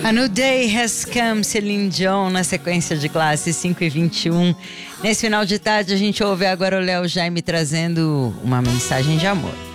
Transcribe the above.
A New Day Has Come, Celine Dion, na sequência de classe 5:21. Nesse final de tarde a gente ouve agora o Léo Jaime trazendo uma mensagem de amor.